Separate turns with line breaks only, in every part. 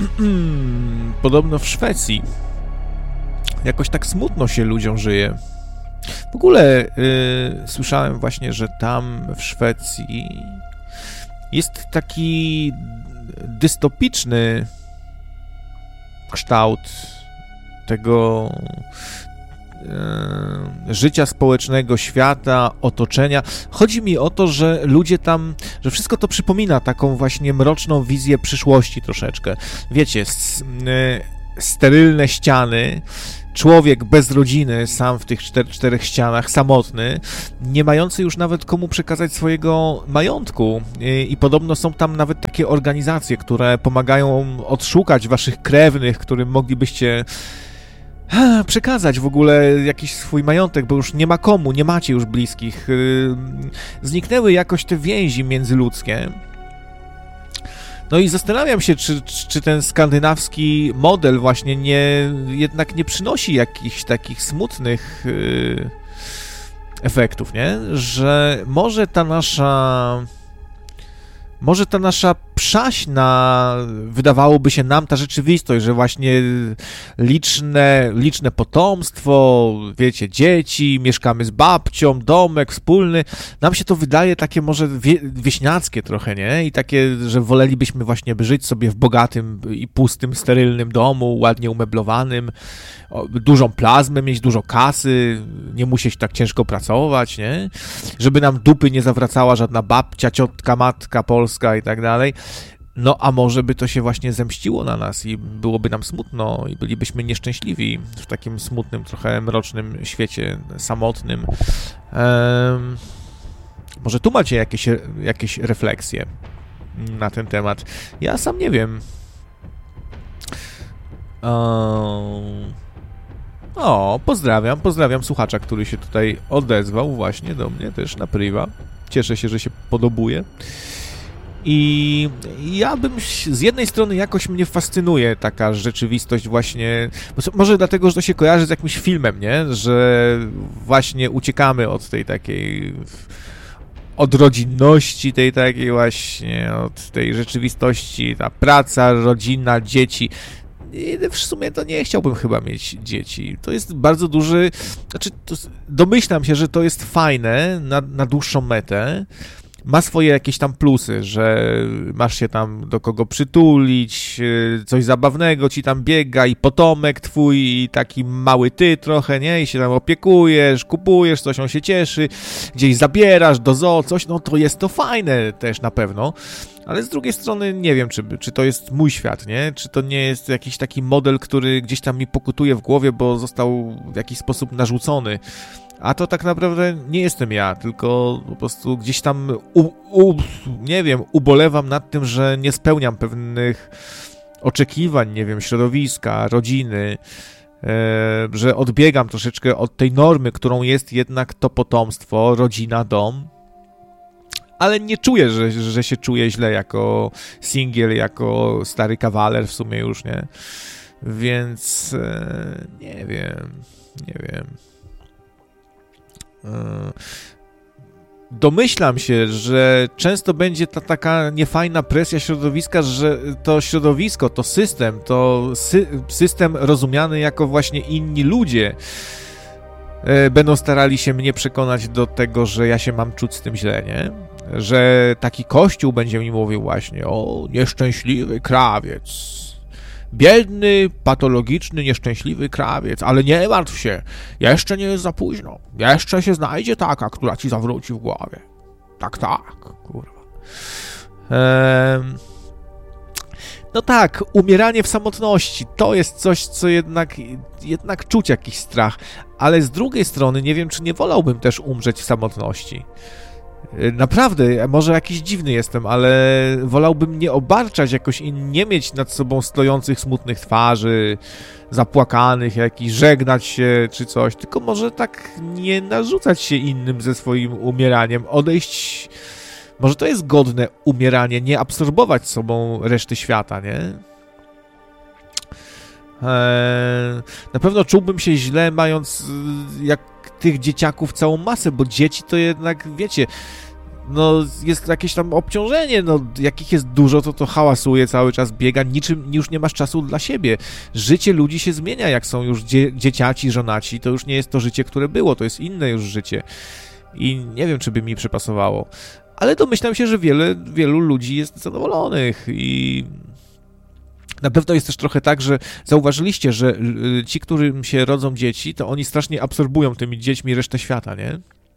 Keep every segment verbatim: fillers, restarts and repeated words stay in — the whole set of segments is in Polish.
podobno w Szwecji jakoś tak smutno się ludziom żyje. W ogóle yy, słyszałem właśnie, że tam w Szwecji jest taki dystopiczny kształt tego yy, życia społecznego, świata, otoczenia. Chodzi mi o to, że ludzie tam, że wszystko to przypomina taką właśnie mroczną wizję przyszłości troszeczkę. Wiecie, s, yy, sterylne ściany, człowiek bez rodziny, sam w tych czter- czterech ścianach, samotny, nie mający już nawet komu przekazać swojego majątku. I, I podobno są tam nawet takie organizacje, które pomagają odszukać waszych krewnych, którym moglibyście przekazać w ogóle jakiś swój majątek, bo już nie ma komu, nie macie już bliskich. Zniknęły jakoś te więzi międzyludzkie. No i zastanawiam się, czy, czy ten skandynawski model właśnie nie, jednak nie przynosi jakichś takich smutnych yy, efektów, nie? Że może ta nasza... Może ta nasza przaśna, wydawałoby się nam ta rzeczywistość, że właśnie liczne, liczne potomstwo, wiecie, dzieci, mieszkamy z babcią, domek wspólny, nam się to wydaje takie może wie, wieśniackie trochę, nie? I takie, że wolelibyśmy właśnie by żyć sobie w bogatym i pustym, sterylnym domu, ładnie umeblowanym, dużą plazmę, mieć dużo kasy, nie musieć tak ciężko pracować, nie? Żeby nam dupy nie zawracała żadna babcia, ciotka, matka polska i tak dalej. No a może by to się właśnie zemściło na nas i byłoby nam smutno i bylibyśmy nieszczęśliwi w takim smutnym, trochę mrocznym świecie, samotnym. Ehm, może tu macie jakieś, jakieś refleksje na ten temat. Ja sam nie wiem. Ehm, o, pozdrawiam, pozdrawiam słuchacza, który się tutaj odezwał właśnie do mnie też na priwa. Cieszę się, że się podobuje. I ja bym, z jednej strony jakoś mnie fascynuje taka rzeczywistość właśnie, może dlatego, że to się kojarzy z jakimś filmem, nie? Że właśnie uciekamy od tej takiej, od rodzinności, tej takiej właśnie, od tej rzeczywistości, ta praca, rodzina, dzieci. I w sumie to nie chciałbym chyba mieć dzieci. To jest bardzo duży, znaczy to, domyślam się, że to jest fajne na, na dłuższą metę. Ma swoje jakieś tam plusy, że masz się tam do kogo przytulić, coś zabawnego ci tam biega i potomek twój i taki mały ty trochę, nie? I się tam opiekujesz, kupujesz coś, on się cieszy, gdzieś zabierasz do zoo, coś, no to jest to fajne też na pewno. Ale z drugiej strony nie wiem, czy, czy to jest mój świat, nie? Czy to nie jest jakiś taki model, który gdzieś tam mi pokutuje w głowie, bo został w jakiś sposób narzucony. A to tak naprawdę nie jestem ja, tylko po prostu gdzieś tam, u, u, nie wiem, ubolewam nad tym, że nie spełniam pewnych oczekiwań, nie wiem, środowiska, rodziny, e, że odbiegam troszeczkę od tej normy, którą jest jednak to potomstwo, rodzina, dom. Ale nie czuję, że, że się czuję źle jako singiel, jako stary kawaler w sumie już, nie? Więc e, nie wiem, nie wiem. Domyślam się, że często będzie ta taka niefajna presja środowiska, że to środowisko, to system, to sy- system rozumiany jako właśnie inni ludzie będą starali się mnie przekonać do tego, że ja się mam czuć z tym źle, nie? Że taki kościół będzie mi mówił właśnie o nieszczęśliwy krawiec. Biedny, patologiczny, nieszczęśliwy krawiec, ale nie martw się, jeszcze nie jest za późno. Jeszcze się znajdzie taka, która ci zawróci w głowie. Tak, tak, kurwa. Ehm... No tak, umieranie w samotności to jest coś, co jednak, jednak czuć jakiś strach, ale z drugiej strony nie wiem, czy nie wolałbym też umrzeć w samotności. Naprawdę, może jakiś dziwny jestem, ale wolałbym nie obarczać jakoś i nie mieć nad sobą stojących smutnych twarzy, zapłakanych jakichś, żegnać się czy coś, tylko może tak nie narzucać się innym ze swoim umieraniem, odejść, może to jest godne umieranie, nie absorbować sobą reszty świata, nie? Eee, na pewno czułbym się źle, mając jak tych dzieciaków całą masę, bo dzieci to jednak, wiecie, no jest jakieś tam obciążenie, no jakich jest dużo, to to hałasuje, cały czas biega, niczym już nie masz czasu dla siebie. Życie ludzi się zmienia, jak są już dzie- dzieciaci, żonaci, to już nie jest to życie, które było, to jest inne już życie. I nie wiem, czy by mi przypasowało. Ale domyślam się, że wiele, wielu ludzi jest zadowolonych i na pewno jest też trochę tak, że zauważyliście, że ci, którym się rodzą dzieci, to oni strasznie absorbują tymi dziećmi resztę świata, nie?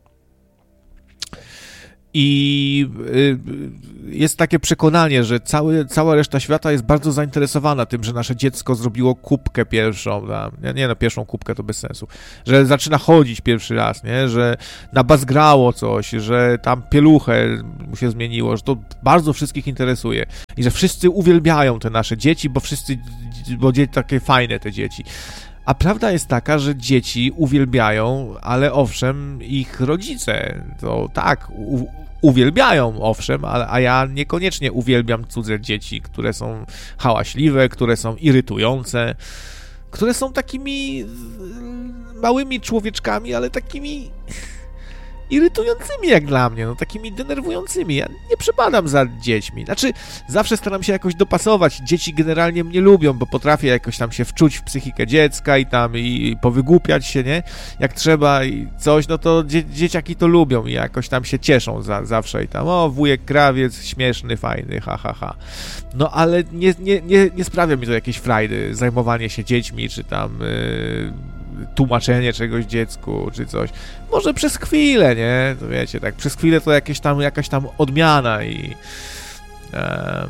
I jest takie przekonanie, że cały, cała reszta świata jest bardzo zainteresowana tym, że nasze dziecko zrobiło kubkę pierwszą, tam, nie, nie no, pierwszą kubkę to bez sensu, że zaczyna chodzić pierwszy raz, nie, że nabazgrało coś, że tam pieluchę mu się zmieniło, że to bardzo wszystkich interesuje i że wszyscy uwielbiają te nasze dzieci, bo wszyscy, bo dzieci takie fajne te dzieci. A prawda jest taka, że dzieci uwielbiają, ale owszem, ich rodzice, to tak, u, uwielbiają, owszem, ale, a ja niekoniecznie uwielbiam cudze dzieci, które są hałaśliwe, które są irytujące, które są takimi małymi człowieczkami, ale takimi irytującymi jak dla mnie, no takimi denerwującymi. Ja nie przepadam za dziećmi. Znaczy, zawsze staram się jakoś dopasować. Dzieci generalnie mnie lubią, bo potrafię jakoś tam się wczuć w psychikę dziecka i tam i powygłupiać się, nie? Jak trzeba i coś, no to dzie- dzieciaki to lubią i jakoś tam się cieszą za, zawsze i tam, o, wujek krawiec, śmieszny, fajny, ha, ha, ha. No ale nie, nie, nie, nie sprawia mi to jakiejś frajdy, zajmowanie się dziećmi, czy tam... Yy... tłumaczenie czegoś dziecku, czy coś. Może przez chwilę, nie? To wiecie, tak, przez chwilę to jakieś tam, jakaś tam odmiana i... Um,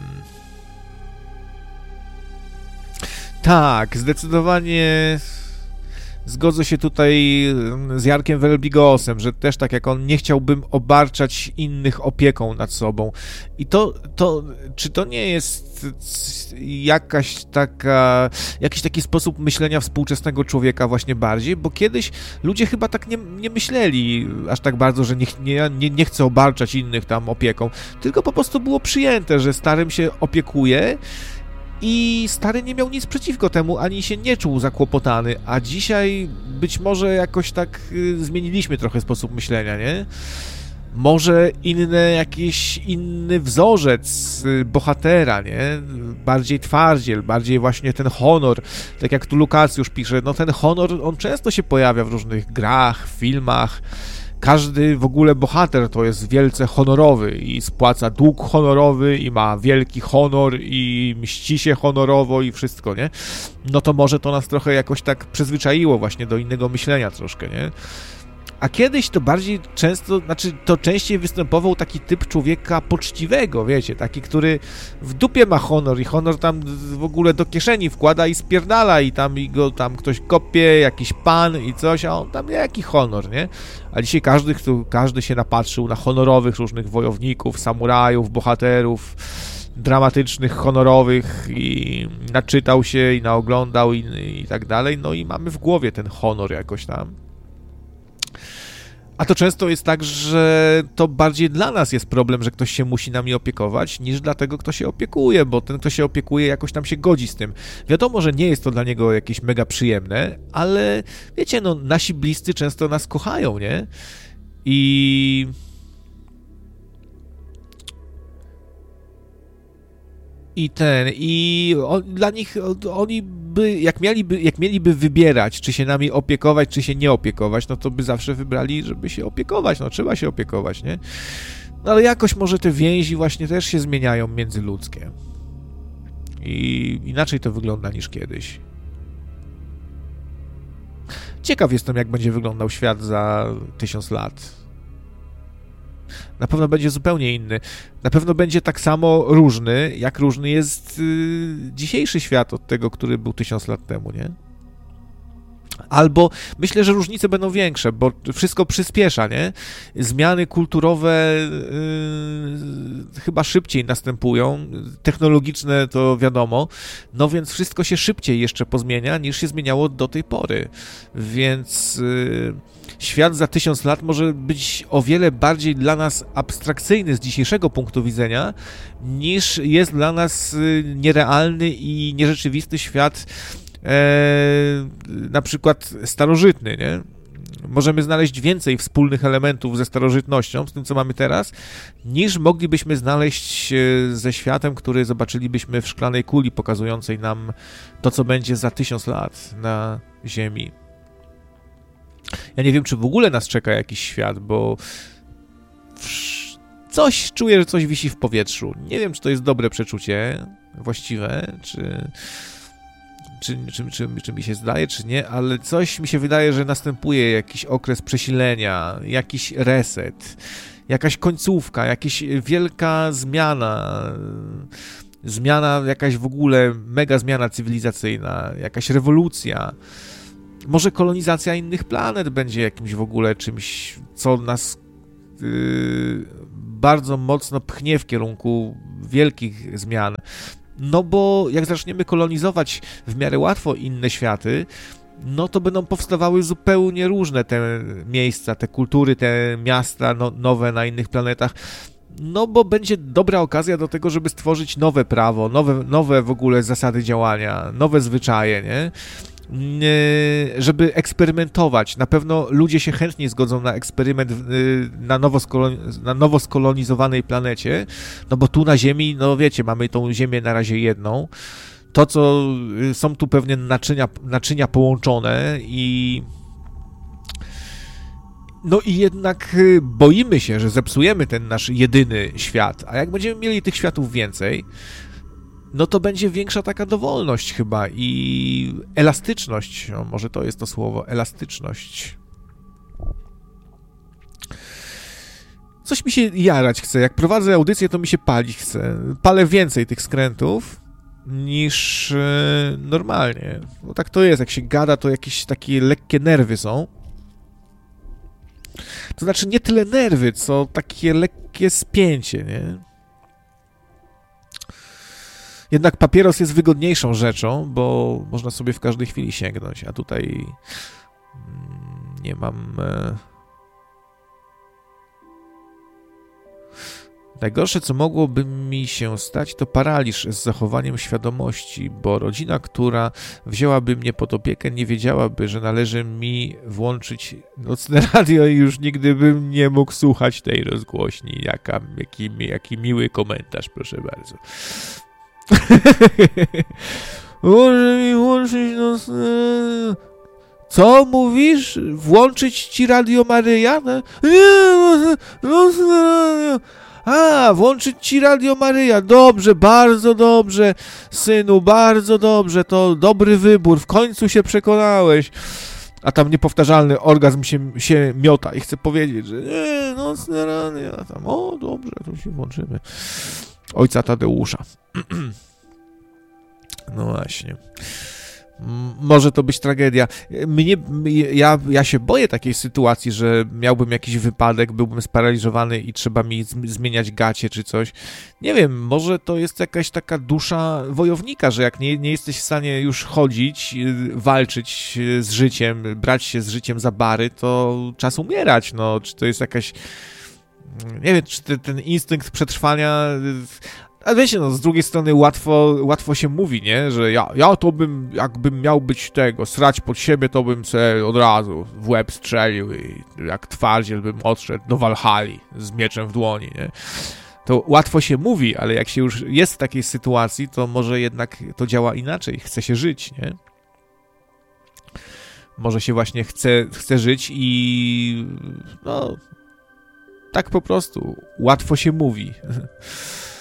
tak, zdecydowanie zgodzę się tutaj z Jarkiem Welbigosem, że też tak jak on, nie chciałbym obarczać innych opieką nad sobą. I to, to czy to nie jest jakaś taka, jakiś taki sposób myślenia współczesnego człowieka właśnie bardziej, bo kiedyś ludzie chyba tak nie, nie myśleli aż tak bardzo, że nie, nie, nie, nie chcę obarczać innych tam opieką, tylko po prostu było przyjęte, że starym się opiekuje i stary nie miał nic przeciwko temu, ani się nie czuł zakłopotany, a dzisiaj być może jakoś tak y, zmieniliśmy trochę sposób myślenia, nie? Może inny, jakiś inny wzorzec y, bohatera, nie? Bardziej twardziel, bardziej właśnie ten honor, tak jak tu Lukacjusz pisze, no ten honor, on często się pojawia w różnych grach, filmach. Każdy w ogóle bohater to jest wielce honorowy i spłaca dług honorowy i ma wielki honor i mści się honorowo i wszystko, nie? No to może to nas trochę jakoś tak przyzwyczaiło właśnie do innego myślenia troszkę, nie? A kiedyś to bardziej często, znaczy to częściej występował taki typ człowieka poczciwego, wiecie, taki, który w dupie ma honor i honor tam w ogóle do kieszeni wkłada i spierdala i tam i go tam ktoś kopie, jakiś pan i coś, a on tam jaki honor, nie? A dzisiaj każdy, kto, każdy się napatrzył na honorowych różnych wojowników, samurajów, bohaterów dramatycznych, honorowych i naczytał się i naoglądał i, i tak dalej, no i mamy w głowie ten honor jakoś tam. A to często jest tak, że to bardziej dla nas jest problem, że ktoś się musi nami opiekować, niż dla tego, kto się opiekuje, bo ten, kto się opiekuje, jakoś tam się godzi z tym. Wiadomo, że nie jest to dla niego jakieś mega przyjemne, ale wiecie, no, nasi bliscy często nas kochają, nie? I... I ten, i on, dla nich, oni by, jak mieliby, jak mieliby wybierać, czy się nami opiekować, czy się nie opiekować, no to by zawsze wybrali, żeby się opiekować, no trzeba się opiekować, nie? No ale jakoś może te więzi właśnie też się zmieniają międzyludzkie. I inaczej to wygląda niż kiedyś. Ciekaw jestem, jak będzie wyglądał świat za tysiąc lat. Na pewno będzie zupełnie inny. Na pewno będzie tak samo różny, jak różny jest yy, dzisiejszy świat od tego, który był tysiąc lat temu, nie? Albo myślę, że różnice będą większe, bo wszystko przyspiesza, nie? Zmiany kulturowe yy, chyba szybciej następują, technologiczne to wiadomo, no więc wszystko się szybciej jeszcze pozmienia, niż się zmieniało do tej pory. Więc yy, świat za tysiąc lat może być o wiele bardziej dla nas abstrakcyjny z dzisiejszego punktu widzenia, niż jest dla nas yy, nierealny i nierzeczywisty świat E, na przykład starożytny, nie? możemy znaleźć więcej wspólnych elementów ze starożytnością, z tym, co mamy teraz, niż moglibyśmy znaleźć ze światem, który zobaczylibyśmy w szklanej kuli, pokazującej nam to, co będzie za tysiąc lat na Ziemi. Ja nie wiem, czy w ogóle nas czeka jakiś świat, bo coś czuję, że coś wisi w powietrzu. Nie wiem, czy to jest dobre przeczucie, właściwe, czy... Czy, czy, czy, czy mi się zdaje, czy nie, ale coś mi się wydaje, że następuje jakiś okres przesilenia, jakiś reset, jakaś końcówka, jakaś wielka zmiana, zmiana, jakaś w ogóle mega zmiana cywilizacyjna, jakaś rewolucja. Może kolonizacja innych planet będzie jakimś w ogóle czymś, co nas yy, bardzo mocno pchnie w kierunku wielkich zmian. No bo jak zaczniemy kolonizować w miarę łatwo inne światy, no to będą powstawały zupełnie różne te miejsca, te kultury, te miasta no, nowe na innych planetach. No bo będzie dobra okazja do tego, żeby stworzyć nowe prawo, nowe, nowe w ogóle zasady działania, nowe zwyczaje, nie? Żeby eksperymentować. Na pewno ludzie się chętnie zgodzą na eksperyment na nowo, skoloni- na nowo skolonizowanej planecie, no bo tu na Ziemi, no wiecie, mamy tą Ziemię na razie jedną. To, co są tu pewnie naczynia, naczynia połączone i no i jednak boimy się, że zepsujemy ten nasz jedyny świat, a jak będziemy mieli tych światów więcej, no to będzie większa taka dowolność chyba i elastyczność, no może to jest to słowo, elastyczność. Coś mi się jarać chce, jak prowadzę audycję, to mi się palić chce. Palę więcej tych skrętów niż yy, normalnie, bo tak to jest, jak się gada, to jakieś takie lekkie nerwy są. To znaczy nie tyle nerwy, co takie lekkie spięcie, nie? Jednak papieros jest wygodniejszą rzeczą, bo można sobie w każdej chwili sięgnąć, a tutaj nie mam... Najgorsze, co mogłoby mi się stać, to paraliż z zachowaniem świadomości, bo rodzina, która wzięłaby mnie pod opiekę, nie wiedziałaby, że należy mi włączyć nocne radio i już nigdy bym nie mógł słuchać tej rozgłośni. Jaka, jaki, jaki miły komentarz, proszę bardzo. Może mi włączyć nocne... Co mówisz? Włączyć ci Radio Maryja? Nie, nocne radio... A, włączyć ci Radio Maryja. Dobrze, bardzo dobrze, synu, bardzo dobrze. To dobry wybór. W końcu się przekonałeś. A tam niepowtarzalny orgazm się, się miota i chce powiedzieć, że nie, nocne radio. A tam, o, dobrze, to się włączymy. Ojca Tadeusza. No właśnie. Może to być tragedia. Mnie, ja, ja się boję takiej sytuacji, że miałbym jakiś wypadek, byłbym sparaliżowany i trzeba mi zmieniać gacie czy coś. Nie wiem, może to jest jakaś taka dusza wojownika, że jak nie, nie jesteś w stanie już chodzić, walczyć z życiem, brać się z życiem za bary, to czas umierać. No, czy to jest jakaś... Nie wiem, czy te, ten instynkt przetrwania... A wiecie, no, z drugiej strony łatwo, łatwo się mówi, nie? Że ja, ja to bym, jakbym miał być tego, srać pod siebie, to bym se od razu w łeb strzelił i jak twardziel bym odszedł do Walhali z mieczem w dłoni, nie? To łatwo się mówi, ale jak się już jest w takiej sytuacji, to może jednak to działa inaczej. Chce się żyć, nie? Może się właśnie chce, chce żyć i no, tak po prostu łatwo się mówi.